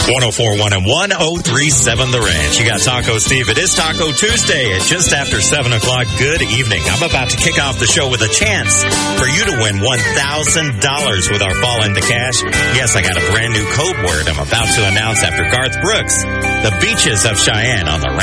104.1 and 103.7 The Ranch. You got Taco Steve. It is Taco Tuesday at just after 7 o'clock. Good evening. I'm about to kick off the show with a chance for you to win $1,000 with our Fall into Cash. Yes, I got a brand new code word I'm about to announce after Garth Brooks. The Beaches of Cheyenne on The Ranch.